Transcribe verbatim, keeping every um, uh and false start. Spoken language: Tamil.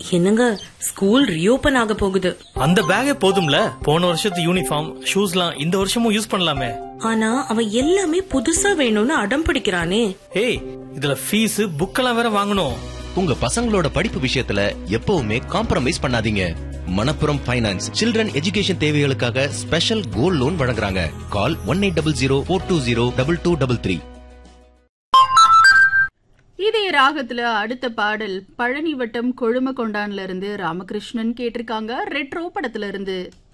என்னங்க, ஸ்கூல் ரீஓபன் ஆக போகுது. அந்த பேக்கே போதும்ல, போன வருஷத்து யூனிஃபார்ம் ஷூஸ்லாம் இந்த வருஷமும் யூஸ் பண்ணலாமே. ஆனா அவன் எல்லாமே புதுசா வேணும்னு அடம் பிடிக்கிறானே. ஏய், இதுல ஃபீஸ் புக்கெல்லாம் வேற வாங்கணும். உங்க பசங்களோட படிப்பு விஷயத்துல எப்பவுமே காம்ப்ரமைஸ் பண்ணாதீங்க. மணப்புரம் ஃபைனான்ஸ் சில்ட்ரன் எஜுகேஷன் தேவைகளுக்காக ஸ்பெஷல் கோல்ட் லோன் வழங்குறாங்க. கால் one eight double zero four two zero double two double three. இதே ராகத்துல அடுத்த பாடல் பழனி வட்டம் கொழும கொண்டான்ல இருந்து ராமகிருஷ்ணன் கேட்டிருக்காங்க. ரெட்ரோ படத்துல இருந்து.